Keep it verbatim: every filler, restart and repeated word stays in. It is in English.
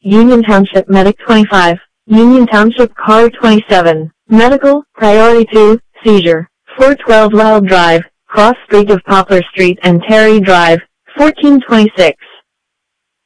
Union Township Medic twenty-five, Union Township Car twenty-seven, Medical, Priority two, Seizure, four twelve Wild Drive, Cross Street of Poplar Street and Terry Drive, fourteen twenty-six.